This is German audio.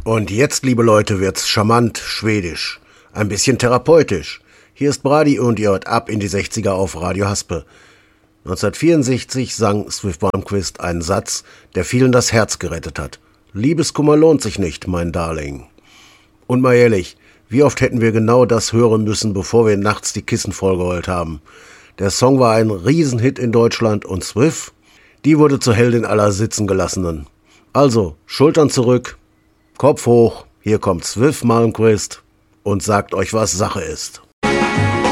Und jetzt, liebe Leute, wird's charmant schwedisch. Ein bisschen therapeutisch. Hier ist Brady und ihr hört ab in die 60er auf Radio Haspe. 1964 sang Swift Malmkvist einen Satz, der vielen das Herz gerettet hat. Liebeskummer lohnt sich nicht, mein Darling. Und mal ehrlich, wie oft hätten wir genau das hören müssen, bevor wir nachts die Kissen vollgeheult haben? Der Song war ein Riesenhit in Deutschland und Swift, die wurde zur Heldin aller Sitzengelassenen. Also, Schultern zurück, Kopf hoch, hier kommt Swift Malmkvist und sagt euch, was Sache ist.